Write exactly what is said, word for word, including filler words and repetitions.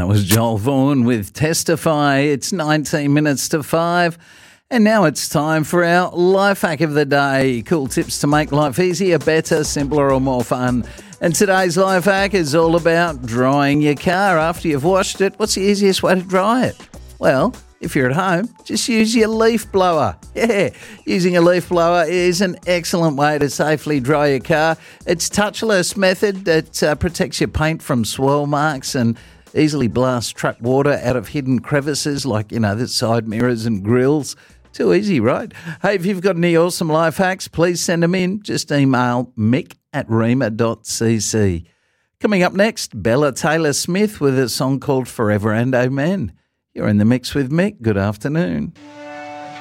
was Joel Vaughan with Testify. It's nineteen minutes to five. And now it's time for our life hack of the day. Cool tips to make life easier, better, simpler or more fun. And today's life hack is all about drying your car after you've washed it. What's the easiest way to dry it? Well, if you're at home, just use your leaf blower. Yeah, using a leaf blower is an excellent way to safely dry your car. It's touchless method that uh, protects your paint from swirl marks and easily blasts trap water out of hidden crevices like, you know, the side mirrors and grills. Too easy, right? Hey, if you've got any awesome life hacks, please send them in. Just email mick at rima dot c c. Coming up next, Bella Taylor-Smith with a song called Forever and Amen. You're in the mix with Mick. Good afternoon.